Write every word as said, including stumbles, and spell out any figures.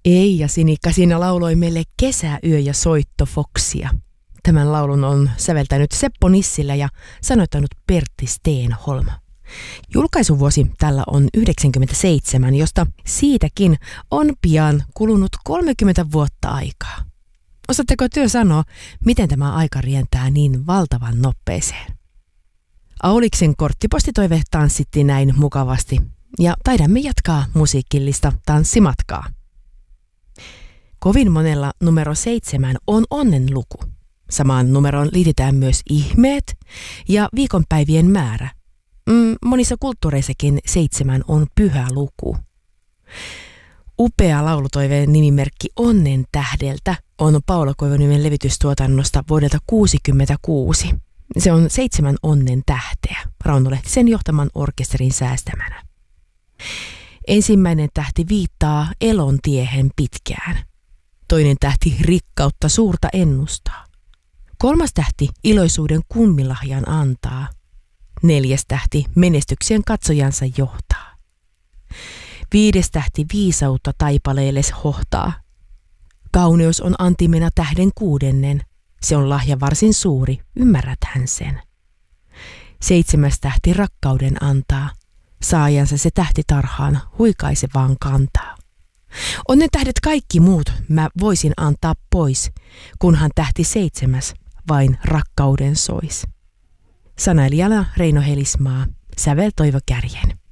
Eija Sinikka siinä lauloi meille Kesäyö ja soitto Foxia. Tämän laulun on säveltänyt Seppo Nissilä ja sanoittanut Pertti Steenholm. Julkaisuvuosi tällä on yhdeksänkymmentäseitsemän, josta siitäkin on pian kulunut kolmekymmentä vuotta aikaa. Osaatteko työ sanoa, miten tämä aika rientää niin valtavan nopeeseen? Auliksen korttipostitoive tanssitti näin mukavasti ja taidamme jatkaa musiikillista tanssimatkaa. Kovin monella numero seitsemän on onnen luku. Samaan numeroon liitetään myös ihmeet ja viikonpäivien määrä. Mm, monissa kulttuureissakin seitsemän on pyhä luku. Upea laulutoiveen nimimerkki Onnen tähdeltä on Paula Koivuniemen levytystuotannosta vuodelta kuusikymmentäkuusi. Se on Seitsemän onnen tähteä, Rauno Lehtisen johtaman orkesterin säästämänä. Ensimmäinen tähti viittaa elon tiehen pitkään. Toinen tähti rikkautta suurta ennustaa. Kolmas tähti iloisuuden kummilahjan antaa. Neljäs tähti menestyksien katsojansa johtaa. Viides tähti viisautta taipaleelles hohtaa. Kauneus on antimena tähden kuudennen. Se on lahja varsin suuri, ymmärräthän sen. Seitsemäs tähti rakkauden antaa. Saajansa se tähti tarhaan huikaise vaan kantaa. Onnen tähdet kaikki muut mä voisin antaa pois, kunhan tähti seitsemäs vain rakkauden sois. Sanailijana Reino Helismaa, sävel Toivo Kärjen.